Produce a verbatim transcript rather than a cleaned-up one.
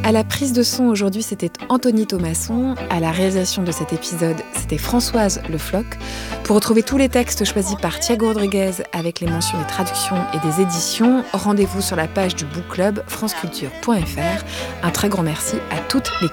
À la prise de son aujourd'hui, c'était Anthony Thomasson. À la réalisation de cet épisode, c'était Françoise Le Floch. Pour retrouver tous les textes choisis par Thiago Rodriguez avec les mentions des traductions et des éditions, rendez-vous sur la page du Book Club franceculture point f r. Un très grand merci à toute l'équipe.